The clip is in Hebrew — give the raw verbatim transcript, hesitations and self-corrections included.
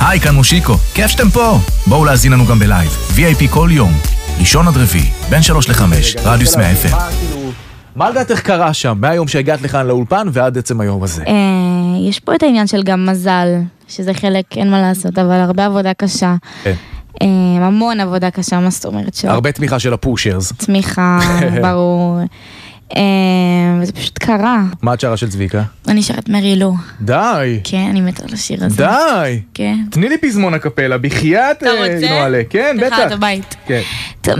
היי, כאן מושיקו, כיף שאתם פה. בואו להזין לנו גם בלייב, וי איי פי כל יום, ראשון עד רביעי, בין שלוש לחמש, רדיוס מאה אף אם. מה לדעתך קרה שם, מהיום שהגעת לכאן לאולפן ועד עצם היום הזה? יש פה את העניין של גם מזל, שזה חלק, אין מה לעשות, אבל הרבה עבודה קשה. כן. המון עבודה קשה, מה זאת אומרת שלא? הרבה תמיכה של הפושרס. תמיכה, ברור. וזה פשוט קרה. מה את שרה של צביקה? אני שרת מרי לו. די. כן, אני מתה על השיר הזה. די. כן. תני לי פזמון הקפלה, בחייאת נועלה. כן, בטח. תחת הבית. כן.